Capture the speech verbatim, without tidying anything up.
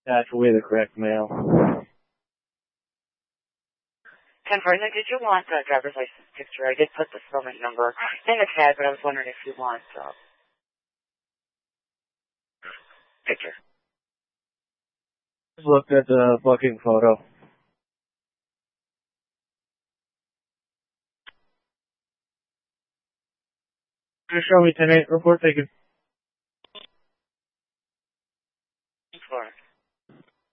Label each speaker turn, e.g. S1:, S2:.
S1: That's way the correct mail.
S2: ten forty-nine, did you want a driver's license picture? I did put the settlement number in the tag, but I was wondering if you want a picture.
S1: Just looked at the booking photo. Just show me ten eight report taken.